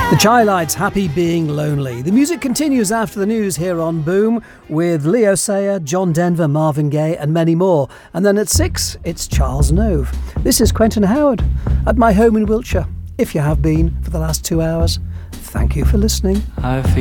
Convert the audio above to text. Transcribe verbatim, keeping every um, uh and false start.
The Chi-Lites, Happy Being Lonely. The music continues after the news here on Boom with Leo Sayer, John Denver, Marvin Gaye and many more. And then at six, it's Charles Nove. This is Quentin Howard at my home in Wiltshire. If you have been for the last two hours, thank you for listening. I feel